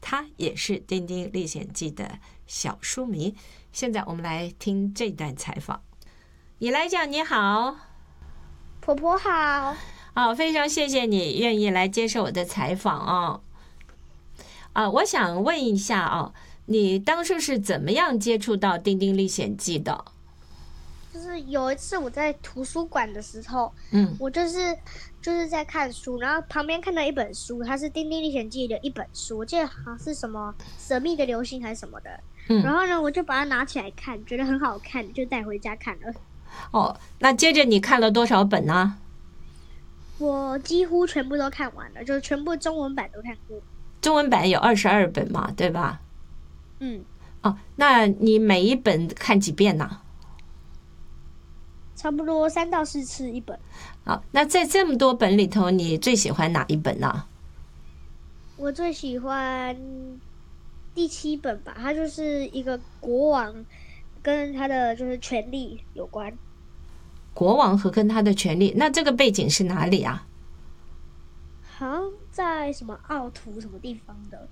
他也是《丁丁历险记》的小书迷。现在我们来听这段采访。以来讲你好。 婆婆好。 非常谢谢你愿意来接受我的采访我想问一下你当初是怎么样接触到《丁丁历险记》的？ 就是有一次我在图书馆的时候，我就是在看书，然后旁边看到一本书，它是《丁丁历险记》的一本书，我记得好像是什么神秘的流星还是什么的。然后呢，我就把它拿起来看，觉得很好看，就带回家看了。 那接着你看了多少本呢？ 我几乎全部都看完了，就是全部中文版都看过。 中文版有22本嘛，对吧？那你每一本看几遍呢？ 差不多3到4次一本。 那在这么多本里头，你最喜欢哪一本呢？ 我最喜欢第7本吧，它就是一个国王跟他的就是权力有关。 国王和跟他的权力，那这个背景是哪里啊？ 好像在什么奥图什么地方的。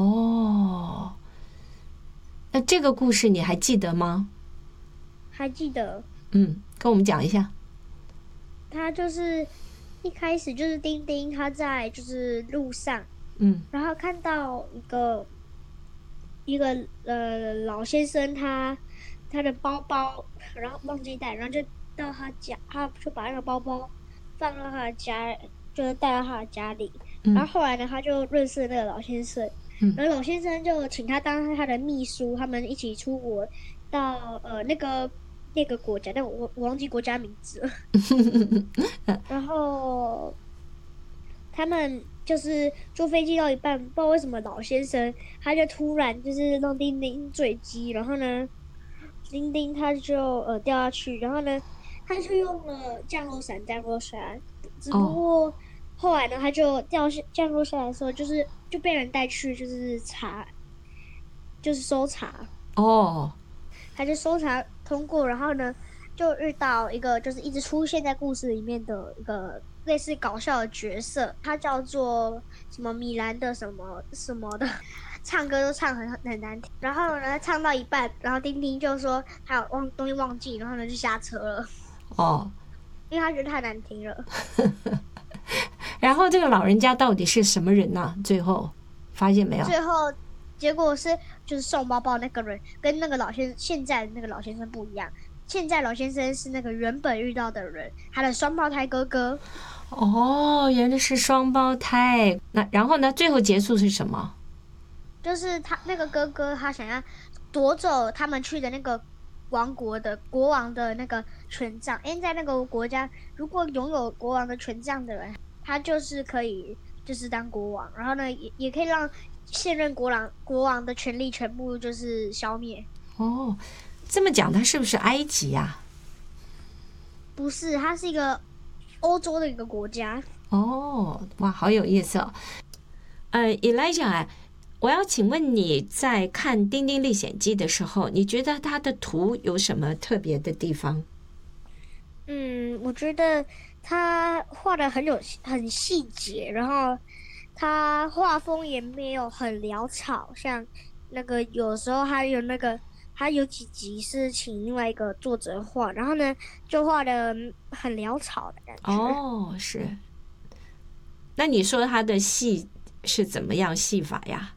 那这个故事你还记得吗？ 还记得。 跟我们讲一下。 他就是一开始就是丁丁他在就是路上，然后看到一个老先生他的包包，然后忘记带，然后就到他家，他就把那个包包放到他的家，就是带到他的家里。然后后来呢，他就认识了那个老先生，然后老先生就请他当他的秘书，他们一起出国到那个国家，但我忘记国家名字了。然后他们就是坐飞机到一半，不知道为什么老先生他就突然就是让丁丁坠机，然后呢，丁丁他就掉下去，然后呢，他就用了降落伞，只不过后来呢，他就降落下来的时候，就被人带去就是搜查。他就搜查通过，然后呢，就遇到一个就是一直出现在故事里面的一个类似搞笑的角色，他叫做什么米兰的什么什么的，唱歌都唱很难听。然后呢，唱到一半，然后丁丁就说他有东西忘记，然后呢就下车了。因为他觉得太难听了。 然后这个老人家到底是什么人呢？最后发现没有？ 最后结果是就是送包包那个人跟那个现在的那个老先生不一样。现在老先生是那个原本遇到的人，他的双胞胎哥哥。 原来是双胞胎。那然后呢？最后结束是什么？ 就是他那个哥哥，他想要夺走他们去的那个王国的国王的那个权杖，因为在那个国家，如果拥有国王的权杖的人，他就是可以就是当国王，然后呢，也可以让现任国王的权力全部就是消灭。 这么讲，他是不是埃及呀？ 不是，他是一个欧洲的一个国家。 哇，好有意思哦。Elijah，我要请问你在看《丁丁历险记》的时候，你觉得它的图有什么特别的地方？ 我觉得他画的很细节，然后他画风也没有很潦草，像那个有时候他有几集是请另外一个作者画，然后呢就画的很潦草的感觉。 是。那你说他的戏是怎么样戏法呀？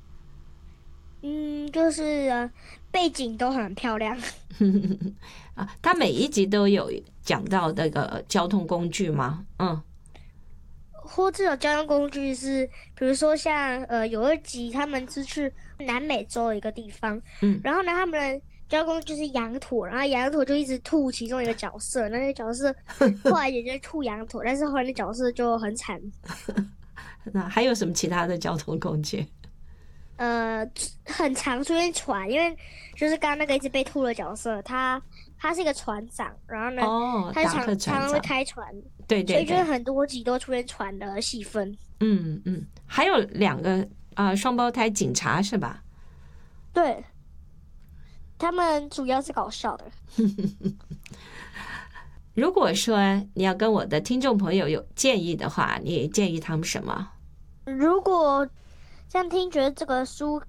就是背景都很漂亮。 他每一集都有讲到那个交通工具吗？ 或者有交通工具是，比如说像有一集他们是去南美洲的一个地方，然后呢他们的交通工具是羊驼，然后羊驼就一直吐其中一个角色，那个角色后来也就吐羊驼，但是后来那角色就很惨。 那还有什么其他的交通工具？ 很常出现船，因为就是刚刚那个一直被吐的角色，他是一个船长，然后呢，他就常会开船， 对， 所以就是很多集都出现船的戏份。 还有2个双胞胎警察是吧？ 对，他们主要是搞笑的。 如果说你要跟我的听众朋友有建议的话，你建议他们什么？ 如果这样听，觉得这个书